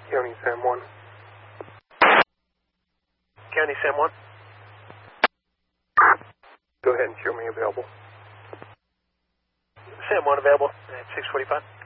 County San Juan. County San Juan. Go ahead and show me available. San Juan available at 6:45.